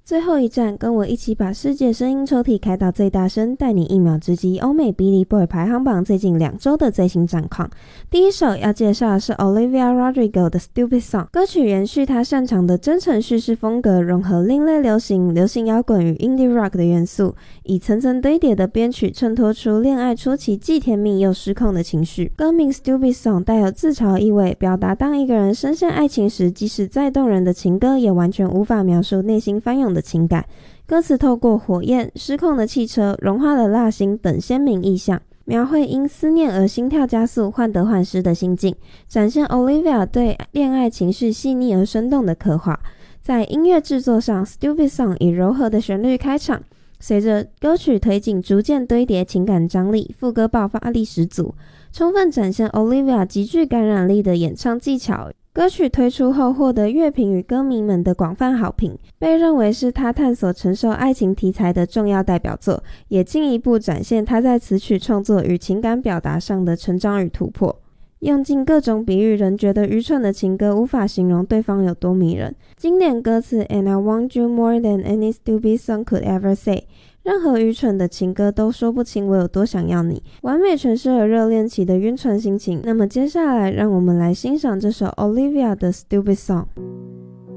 最后一站，跟我一起把世界声音抽屉开到最大声，带你一秒直击欧美 Billboard 排行榜最近2周的最新战况。第一首要介绍的是 Olivia Rodrigo 的 Stupid Song， 歌曲延续她擅长的真诚叙事风格，融合另类流行、流行摇滚与 Indie Rock 的元素，以层层堆叠的编曲衬托出恋爱初期既甜蜜又失控的情绪。歌名 Stupid Song 带有自嘲意味，表达当一个人深陷爱情时，即使再动人的情歌也完全无法描述内心翻涌的情感。歌词透过火焰、失控的汽车、融化的蜡心等鲜明意象，描绘因思念而心跳加速、患得患失的心境，展现 Olivia 对恋爱情绪细腻而生动的刻画。在音乐制作上， Stupid Song 以柔和的旋律开场，随着歌曲推进逐渐堆叠情感张力，副歌爆发力十足，充分展现 Olivia 极具感染力的演唱技巧。歌曲推出后获得乐评与歌迷们的广泛好评，被认为是他探索成熟爱情题材的重要代表作，也进一步展现他在词曲创作与情感表达上的成长与突破。用尽各种比喻人觉得愚蠢的情歌无法形容对方有多迷人。经典歌词 And I want you more than any stupid song could ever say， 任何愚蠢的情歌都说不清我有多想要你，完美诠释了热恋期的晕船心情。那么接下来让我们来欣赏这首 Olivia 的 Stupid Song。